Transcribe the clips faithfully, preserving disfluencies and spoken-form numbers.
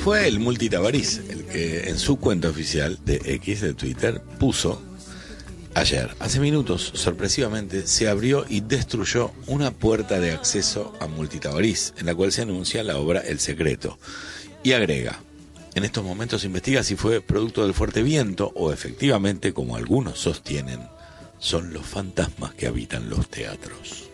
fue el Multitabariz el que en su cuenta oficial de X, de Twitter, puso ayer, hace minutos, sorpresivamente, se abrió y destruyó una puerta de acceso a Multitabariz, en la cual se anuncia la obra El Secreto. Y agrega, en estos momentos se investiga si fue producto del fuerte viento o efectivamente, como algunos sostienen, son los fantasmas que habitan los teatros.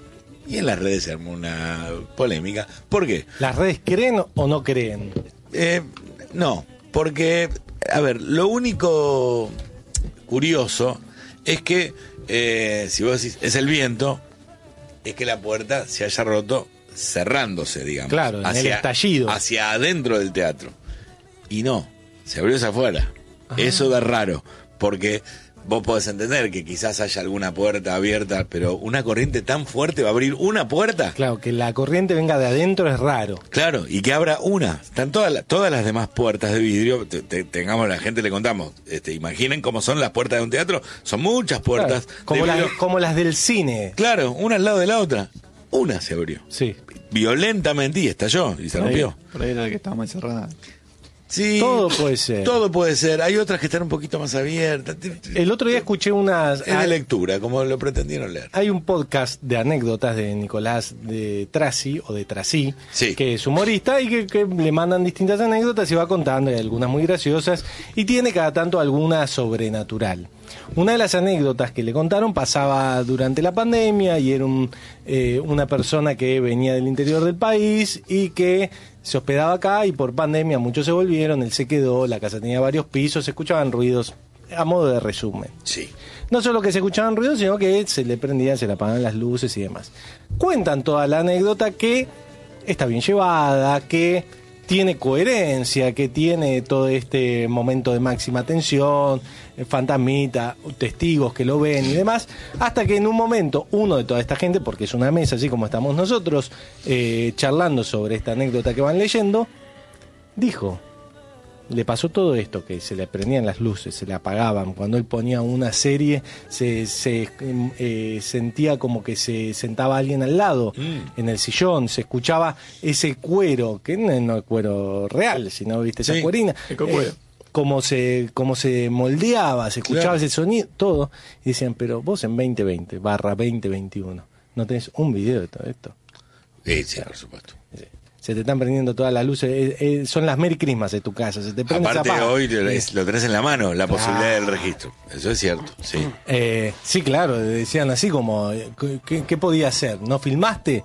Y en las redes se armó una polémica. ¿Por qué? ¿Las redes creen o no creen? Eh, no, porque, a ver, lo único curioso es que, eh, si vos decís, es el viento, es que la puerta se haya roto cerrándose, digamos. Claro, en hacia, el estallido. Hacia adentro del teatro. Y no, se abrió hacia afuera. Ajá. Eso da raro, porque vos podés entender que quizás haya alguna puerta abierta, pero una corriente tan fuerte va a abrir una puerta. Claro, que la corriente venga de adentro es raro. Claro, y que abra una. Están todas, la, todas las demás puertas de vidrio, te, te, tengamos, la gente le contamos, este, imaginen cómo son las puertas de un teatro, son muchas puertas. Claro, como, las, como las del cine. Claro, una al lado de la otra. Una se abrió. Sí. Violentamente y estalló y se por rompió. Ahí, por ahí era la que estaba más cerrada. Sí, todo puede ser. Todo puede ser. Hay otras que están un poquito más abiertas. El otro día escuché unas... Es de lectura, como lo pretendieron leer. Hay un podcast de anécdotas de Nicolás de Trasi, o de Trasí, sí. que es humorista y que, que le mandan distintas anécdotas y va contando, hay algunas muy graciosas, y tiene cada tanto alguna sobrenatural. Una de las anécdotas que le contaron pasaba durante la pandemia y era un, eh, una persona que venía del interior del país y que se hospedaba acá y por pandemia muchos se volvieron, él se quedó, la casa tenía varios pisos, se escuchaban ruidos, a modo de resumen. Sí. No solo que se escuchaban ruidos, sino que se le prendían, se le apagaban las luces y demás. Cuentan toda la anécdota que está bien llevada, que tiene coherencia, que tiene todo este momento de máxima tensión, fantasmita, testigos que lo ven y demás, hasta que en un momento uno de toda esta gente, porque es una mesa así como estamos nosotros, eh, charlando sobre esta anécdota que van leyendo, dijo, le pasó todo esto, que se le prendían las luces, se le apagaban, cuando él ponía una serie se, se eh, sentía como que se sentaba alguien al lado mm. en el sillón, se escuchaba ese cuero, que no, no es cuero real, sino viste esa sí, cuerina, eh, como se, como se moldeaba, se escuchaba claro. ese sonido, todo, y decían, pero vos en veinte veinte barra veinte veintiuno ¿no tenés un video de todo esto? Sí, sí, por supuesto. Sí. Se te están prendiendo todas las luces, eh, eh, son las Merry Christmas de tu casa, se te prende. Aparte esa hoy lo, es, lo tenés en la mano, la claro. posibilidad del registro, eso es cierto, sí. Eh, sí, claro, decían así como, ¿qué, qué podía hacer? ¿No filmaste?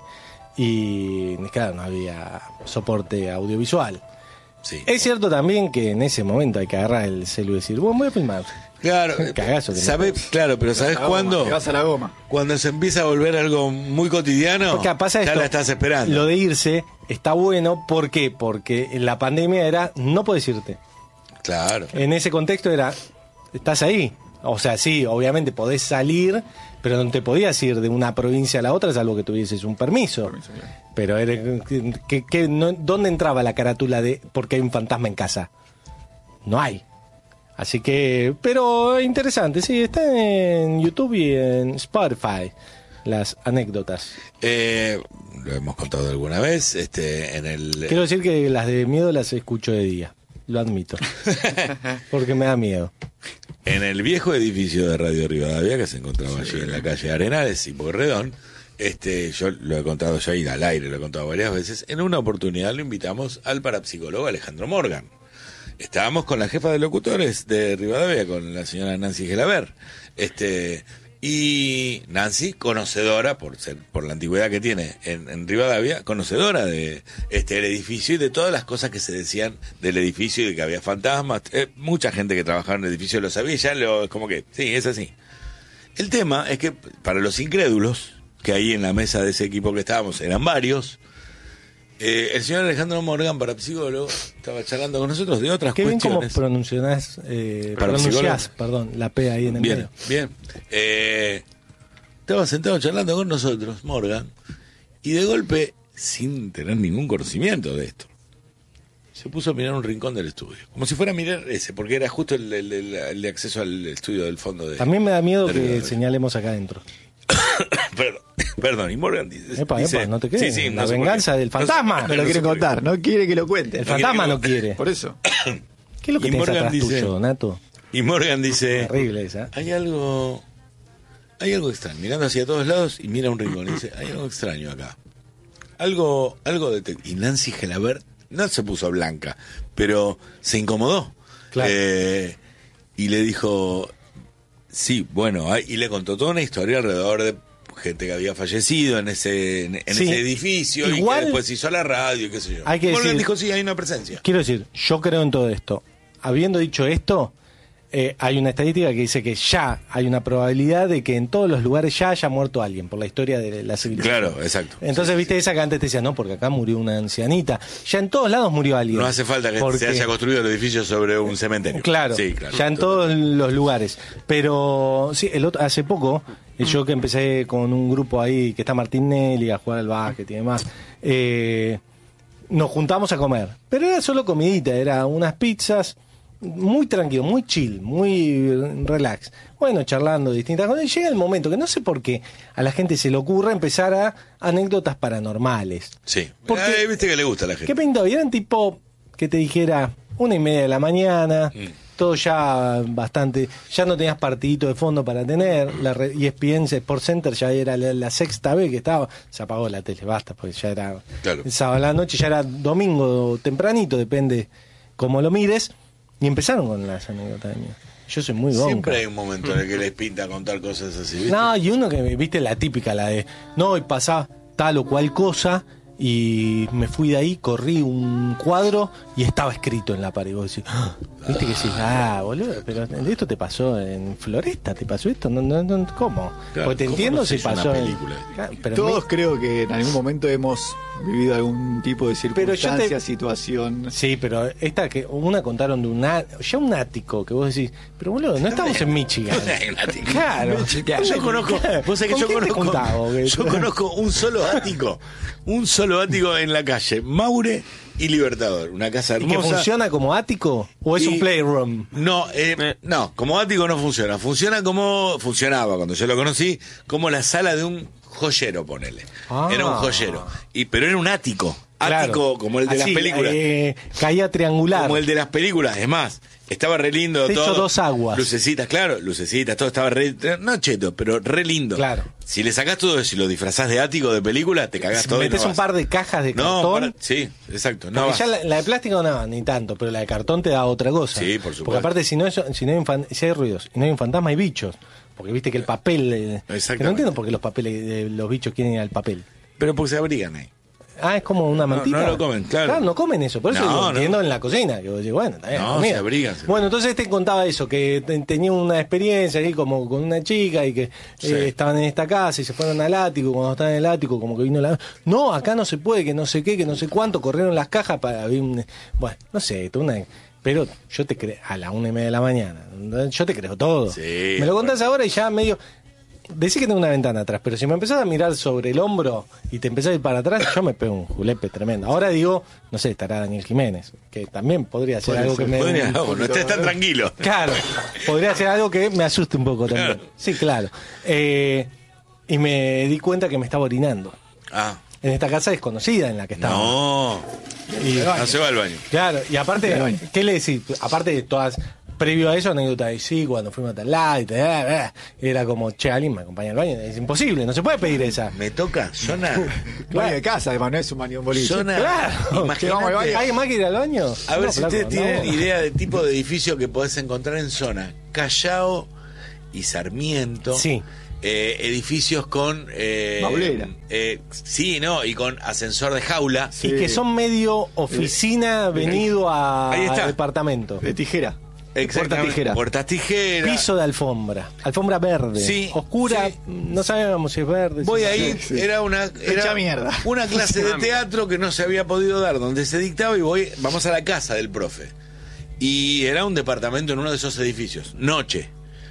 Y claro, no había soporte audiovisual. Sí. Es cierto también que en ese momento hay que agarrar el celu y decir, bueno, voy a filmar. Claro, Cagazo, ¿sabe? Claro, pero ¿sabes cuándo? Te vas a la goma. Cuando se empieza a volver algo muy cotidiano, porque pasa ya esto, la estás esperando. Lo de irse está bueno, ¿por qué? Porque en la pandemia era, no puedes irte. Claro. En ese contexto era, estás ahí. O sea, sí, obviamente podés salir, pero no te podías ir de una provincia a la otra, salvo que tuvieses un permiso. permiso pero era, que, que, no, ¿dónde entraba la carátula de porque hay un fantasma en casa? No hay. Así que, pero interesante, sí, está en YouTube y en Spotify las anécdotas. Eh, lo hemos contado alguna vez, este, en el... Quiero decir que las de miedo las escucho de día, lo admito, porque me da miedo. En el viejo edificio de Radio Rivadavia, que se encontraba allí en la calle Arenales y Pueyrredón, este, yo lo he contado ya y al aire, lo he contado varias veces, en una oportunidad lo invitamos al parapsicólogo Alejandro Morgan. Estábamos con la jefa de locutores de Rivadavia, con la señora Nancy Gelaber, este, y Nancy, conocedora, por ser, por la antigüedad que tiene en, en Rivadavia, conocedora de este el edificio y de todas las cosas que se decían del edificio y de que había fantasmas. Eh, mucha gente que trabajaba en el edificio lo sabía, ya lo, como que, sí, es así. El tema es que para los incrédulos, que ahí en la mesa de ese equipo que estábamos eran varios, Eh, el señor Alejandro Morgan, parapsicólogo, estaba charlando con nosotros de otras Qué cuestiones. Bien cómo pronunciás, eh, pronunciás, perdón, la P ahí en el bien, medio. Bien, eh, estaba sentado charlando con nosotros, Morgan, y de golpe, sin tener ningún conocimiento de esto, se puso a mirar un rincón del estudio. Como si fuera a mirar ese, porque era justo el, el, el, el de acceso al estudio del fondo de... También me da miedo de que Rivadavia. señalemos acá adentro. perdón, perdón, y Morgan dice... Epa, dice epa, no te quedes. sí, sí, la no sé por venganza qué. del fantasma. No Me lo sé quiere por qué. contar, no quiere que lo cuente. El No fantasma quiere no que- quiere. Por eso. ¿Qué es lo que Y tenés Morgan atrás dice- tuyo, Nato? Y Morgan dice... Terrible esa. Hay algo... Hay algo extraño. Mirando hacia todos lados y mira un rincón y dice, hay algo extraño acá. Algo, algo de... Y Nancy Gelabert no se puso blanca, pero se incomodó. Claro. Eh, y le dijo, sí, bueno, hay- y le contó toda una historia alrededor de gente que había fallecido en ese en, en Sí. ese edificio y Igual- que después hizo la radio y qué sé yo. Hay que Morgan decir- dijo, sí, hay una presencia. Quiero decir, yo creo en todo esto. Habiendo dicho esto, eh, hay una estadística que dice que ya hay una probabilidad de que en todos los lugares ya haya muerto alguien por la historia de la civilización. Claro, exacto. Entonces, viste esa que antes te decía, no, porque acá murió una ancianita. Ya en todos lados murió alguien. No hace falta que Porque- se haya construido el edificio sobre un cementerio. Claro, Sí, claro. ya en todos los lugares. Pero sí, el otro, hace poco, eh, yo que empecé con un grupo ahí, que está Martín Nelly a jugar al básquet y demás, eh, nos juntamos a comer. Pero era solo comidita, era unas pizzas, muy tranquilo, muy chill, muy relax. Bueno, charlando distintas cosas. Y llega el momento que no sé por qué a la gente se le ocurre empezar a anécdotas paranormales. Sí. Porque- Ay, viste que le gusta a la gente. ¿Qué pintó? Y eran tipo que te dijera una y media de la mañana, Mm. todo ya bastante, ya no tenías partidito de fondo para tener, la re- E S P N Sports Center ya era la, la sexta vez que estaba, se apagó la tele, basta, porque ya era Claro. el sábado a la noche, ya era domingo tempranito, depende cómo lo mires, y empezaron con las anécdotas mías. Yo soy muy gonca. Siempre hay un momento en el que les pinta contar cosas así, ¿viste? No, y uno que, viste, la típica, la de, no, y pasaba tal o cual cosa, y me fui de ahí, corrí un cuadro y estaba escrito en la pared. Y vos decís, "Ah", viste que decís, ah, boludo, pero esto te pasó en Floresta, ¿te pasó esto? No, no, no, ¿cómo? Claro, Porque te ¿cómo entiendo no se si hizo una pasó en- película? Claro, pero Todos me- creo que en algún momento hemos vivido algún tipo de Pero yo circunstancia, te- situación. Sí, pero esta que una contaron de un á- ya un ático que vos decís, pero boludo, no estamos en Michigan. Un ático. Claro. Yo conozco, vos sabés que yo ¿Con qué te conozco, juntás vos, que- yo conozco un solo ático, un solo ático en la calle, Maure y Libertador, una casa ¿Y que hermosa. funciona como ático o es Y- un playroom? No, eh, no, como ático no funciona. Funciona como funcionaba cuando yo lo conocí, como la sala de un joyero, ponele. Ah. Era un joyero, y pero era un ático, Claro. ático como el de Así, las películas. eh, caía triangular. Como el de las películas, es más, estaba re lindo Techo todo. dos aguas. Lucecitas, claro, lucecitas, todo estaba re, no cheto, pero re lindo. Claro. Si le sacás todo eso y lo disfrazás de ático de película, te cagás Si todo y metes no un vas. par de cajas de No, cartón. para- sí, exacto. No Porque vas. ya la, la de plástico no, ni tanto, pero la de cartón te da otra cosa. Sí, por supuesto. Porque aparte, si no, es, si no hay, un fan- si hay ruidos y no hay un fantasma, hay bichos. Porque viste que el papel. eh, que Exactamente. no entiendo por qué los papeles de los bichos quieren ir al papel. Pero porque se abrigan ahí. Ah, es como una No, mantita. no lo comen, claro. no comen eso. Por eso No, lo no. entiendo en la cocina. Que vos decís, bueno, está bien, No, comida. se abrigan, se Bueno, entonces este contaba eso, que te- tenía una experiencia ahí como con una chica y que Sí. eh, estaban en esta casa y se fueron al ático. Cuando estaban en el ático, como que vino la. No, acá no se puede, que no sé qué, que no sé cuánto. Corrieron las cajas para. Había un- Bueno, no sé, toda una. Pero yo te creo. A la una y media de la mañana. Yo te creo todo. Sí, Me lo contás bueno. ahora y ya medio. Decí que tengo una ventana atrás, pero si me empezás a mirar sobre el hombro y te empezás a ir para atrás, yo me pego un julepe tremendo. Ahora digo, no sé, estará Daniel Jiménez, que también podría ser Puede algo ser, que me... Podría- no, no estés tan tranquilo. Claro, podría ser algo que me asuste un poco también. Claro. Sí, claro. Eh, y me di cuenta que me estaba orinando. Ah, En esta casa desconocida en la que estaba. no. Y- No se va al baño. Claro, y aparte, Pero bueno. ¿qué le decís? Aparte de todas, previo a eso, anécdota de sí, cuando fuimos a tal lado, y te- eh, eh, era como, che, alguien me acompaña al baño. Es imposible, no se puede pedir esa. Me toca, zona. Baño de casa, además, no es un baño en boliche. Zona. Claro. Imagínate- Que vamos al baño. ¿Alguien más quiere ir al baño? A ver No, si flaco, ustedes tienen no. idea de tipo de edificio que podés encontrar en zona. Callao y Sarmiento. Sí. Eh, edificios con... Eh, Maulera. eh, sí, no, y con ascensor de jaula. Y que son medio oficina venido a, Ahí está. al departamento. De tijera. Exactamente. Puertas tijera. Puertas tijera. Piso de alfombra. Alfombra verde. Sí, Oscura, sí. no sabíamos si es verde. Voy si no. ahí, Sí, sí. era una Hecha era mierda. una clase de teatro que no se había podido dar, donde se dictaba y voy, vamos a la casa del profe. Y era un departamento en uno de esos edificios, noche.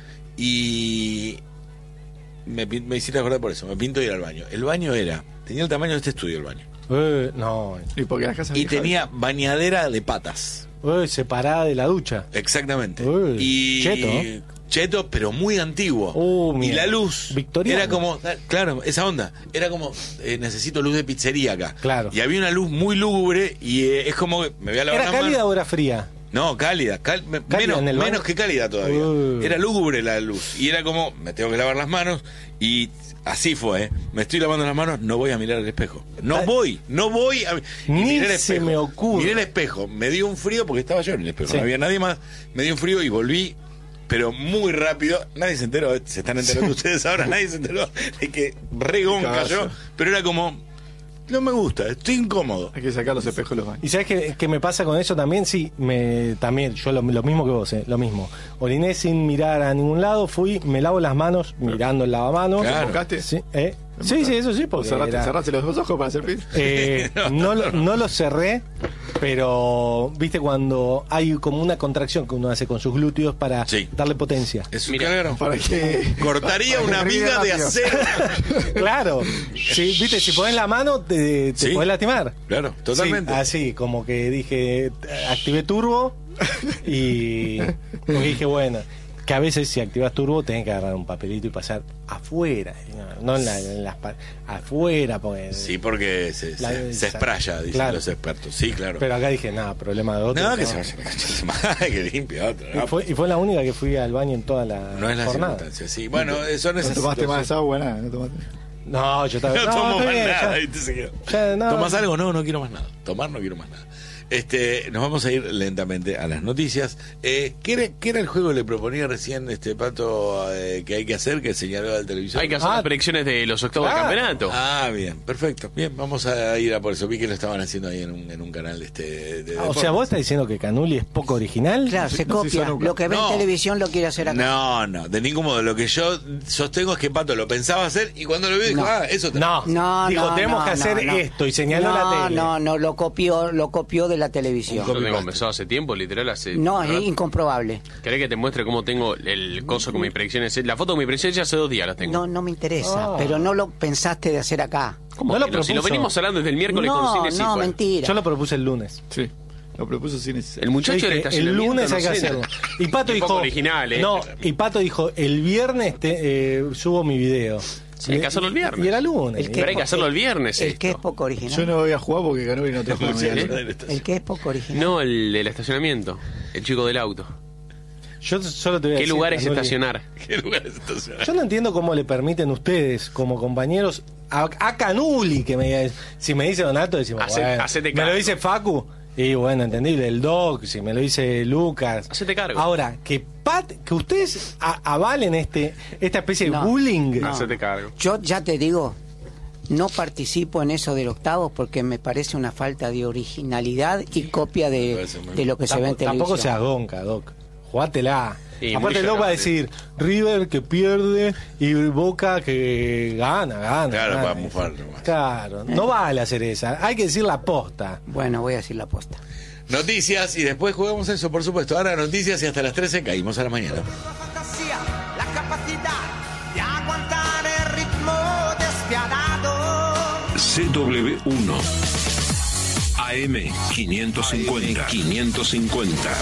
Y me, pin- me hiciste acordar por eso, me pinto ir al baño. El baño era, tenía el tamaño de este estudio el baño. Eh, no, Y porque las casas Y viejas- tenía bañadera de patas. eh, separada de la ducha. Exactamente. Uy, y cheto. cheto, pero muy antiguo. Uh, y mira. la luz Victoriano. era como, claro, esa onda, era como, eh, necesito luz de pizzería acá. Claro. Y había una luz muy lúgubre y eh, es como, que me voy a lavar ¿Era las cálida manos. o era fría? No, cálida, cal- me- ¿Cálida menos, en el menos baño? que cálida todavía. Uh. Era lúgubre la luz. Y era como, me tengo que lavar las manos y así fue, ¿eh? Me estoy lavando las manos, no voy a mirar el espejo. No Ay. voy, no voy a... y Ni miré el se espejo. me ocurre. Miré el espejo, me dio un frío porque estaba yo en el espejo, Sí. no había nadie más. Me dio un frío y volví, pero muy rápido. Nadie se enteró, ¿eh? Se están enterando ustedes ahora, nadie se enteró de que regón Cagazo. cayó. Pero era como, no me gusta, estoy incómodo. Hay que sacar los espejos de los baños. ¿Y sabes qué, qué me pasa con eso también? Sí, me, también, yo lo, lo mismo que vos, eh, lo mismo. Oriné sin mirar a ningún lado, fui, me lavo las manos mirando el lavamanos. Claro. ¿Enfocaste? Sí, eh, sí, sí, eso sí, porque ¿Cerraste, era- cerraste los dos ojos para hacer pis? Eh, no, lo- no lo cerré, pero viste cuando hay como una contracción que uno hace con sus glúteos para Sí. darle potencia. Es un Mira, claro. Para que... Cortaría para que una termine viga de rápido. acero. Claro, sí, viste, si pones la mano te, te Sí. podés lastimar. Claro, totalmente. Sí, así, como que dije, activé turbo y porque dije, bueno, que a veces si activas turbo tenés que agarrar un papelito y pasar afuera, no, no en, la- en las pa- afuera, porque Sí, porque se, La- se, se espraya, dicen claro. los expertos. Sí, claro. pero acá dije, nada, problema de otro. no, que no. se vaya la concha de su madre, que limpie otro. Y ¿no? fue, y fue la única que fui al baño en toda la No es la jornada. circunstancia, sí. Bueno, eh, son ¿No esas tomaste más situaciones. agua? Nada, no tomaste. No, yo estaba. No, tomo está más bien, nada. ya- ¿viste? Se quedó. ya, no. ¿Tomás algo? No, no quiero más nada. Tomar no quiero más nada. Este, nos vamos a ir lentamente a las noticias. Eh, ¿qué, era, ¿Qué era el juego que le proponía recién este Pato eh, que hay que hacer, que señaló al televisor? Hay que hacer Ah. las predicciones de los octavos Ah. de campeonato. Ah, bien, perfecto. Bien, vamos a ir a por eso. Vi que lo estaban haciendo ahí en un, en un canal este, de Ah, o deportes. sea, vos estás diciendo que Canuli es poco original. Claro, se no se copia. hizo nunca. Lo que ve No. en televisión lo quiere hacer acá. No, no, de ningún modo. Lo que yo sostengo es que Pato lo pensaba hacer y cuando lo vio dijo, No. ah, eso te... No, No, dijo, no, tenemos no, que hacer no, no. esto y señaló no, la tele. No, no, lo copió, lo copió de la televisión. Yo tengo empezado hace tiempo, literal, hace... No, es incomprobable. ¿Querés que te muestre cómo tengo el coso con mis predicciones? La foto con mis predicciones ya hace dos días las tengo. No, no me interesa, Ah. pero no lo pensaste de hacer acá. ¿Cómo No que lo no? Si lo propuso. venimos hablando desde el miércoles con No, Cine, sí, no, Juan. mentira. Yo lo propuse el lunes. Sí, lo propuso sin necesidad. El muchacho Yo del dije, el estacionamiento, lunes no hay que sé, hacerlo. Y Pato un dijo. poco original, ¿eh? No, y Pato dijo, el viernes te, eh, subo mi video. Sí, hay que hacerlo el viernes. Y era lunes. El Pero hay que hacerlo el viernes, El esto. que es poco original. Yo no voy a jugar porque ganó y no te juega. Sí, ¿Eh? El que es poco original. No, el del estacionamiento. El chico del auto. Yo solo te voy a ¿Qué decir, lugar es Canoli, estacionar? ¿Qué lugar es estacionar? Yo no entiendo cómo le permiten ustedes, como compañeros, a, a Canuli, que me si me dice Donato, decimos, Hace- bueno, hacete me lo cargo. dice Facu, y bueno, entendible, el Doc, si me lo dice Lucas. Hacete cargo. Ahora, que Pat, que ustedes a- avalen este esta especie de No, bullying. no. Hacete cargo. Yo ya te digo, no participo en eso del octavo porque me parece una falta de originalidad y copia Me de, parece muy de lo que se ve en Tampoco, televisión. tampoco seas gonca, Doc. Jugátela. Sí, Aparte, muy el Doc va a llorante. decir River que pierde y Boca que gana, gana. Claro, gana. para mufar nomás. Claro, no vale hacer esa. Hay que decir la posta. Bueno, voy a decir la posta. Noticias y después jugamos eso, por supuesto. Ahora noticias y hasta las trece caímos a la mañana. La fantasía, la capacidad de aguantar el ritmo despiadado. C W uno A M quinientos cincuenta. quinientos cincuenta.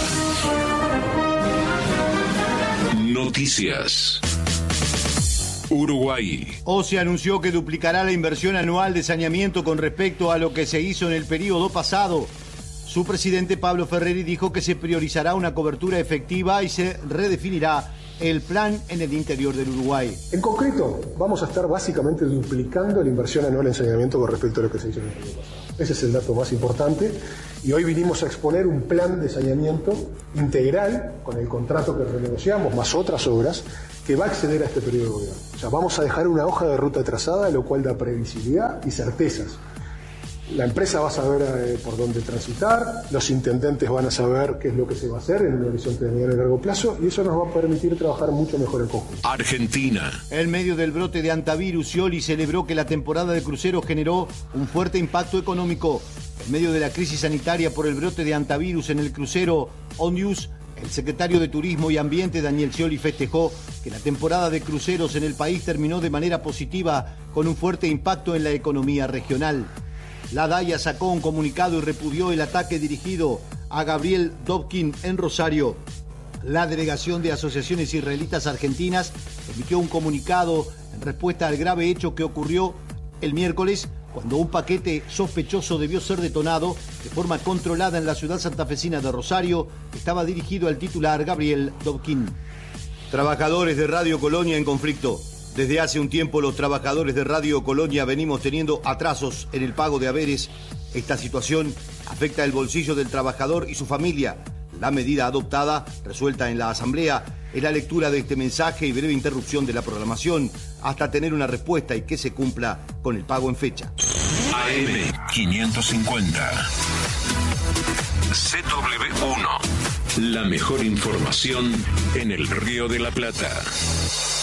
Noticias. Uruguay. OCE anunció que duplicará la inversión anual de saneamiento con respecto a lo que se hizo en el periodo pasado. Su presidente Pablo Ferreri dijo que se priorizará una cobertura efectiva y se redefinirá el plan en el interior del Uruguay. En concreto, vamos a estar básicamente duplicando la inversión anual en saneamiento con respecto a lo que se hizo en el periodo pasado. Ese es el dato más importante y hoy vinimos a exponer un plan de saneamiento integral con el contrato que renegociamos, más otras obras, que va a acceder a este periodo de gobierno. O sea, vamos a dejar una hoja de ruta trazada, lo cual da previsibilidad y certezas. La empresa va a saber eh, por dónde transitar, los intendentes van a saber qué es lo que se va a hacer en un horizonte de mediano y largo plazo y eso nos va a permitir trabajar mucho mejor en conjunto. Argentina. En medio del brote de antivirus, Scioli celebró que la temporada de cruceros generó un fuerte impacto económico. En medio de la crisis sanitaria por el brote de antivirus en el crucero Onnews, el secretario de Turismo y Ambiente, Daniel Scioli, festejó que la temporada de cruceros en el país terminó de manera positiva con un fuerte impacto en la economía regional. La DAIA sacó un comunicado y repudió el ataque dirigido a Gabriel Dobkin en Rosario. La delegación de asociaciones israelitas argentinas emitió un comunicado en respuesta al grave hecho que ocurrió el miércoles cuando un paquete sospechoso debió ser detonado de forma controlada en la ciudad santafesina de Rosario. Estaba dirigido al titular Gabriel Dobkin. Trabajadores de Radio Colonia en conflicto. Desde hace un tiempo los trabajadores de Radio Colonia venimos teniendo atrasos en el pago de haberes. Esta situación afecta el bolsillo del trabajador y su familia. La medida adoptada, resuelta en la Asamblea, es la lectura de este mensaje y breve interrupción de la programación hasta tener una respuesta y que se cumpla con el pago en fecha. A M quinientos cincuenta. C W uno. La mejor información en el Río de la Plata.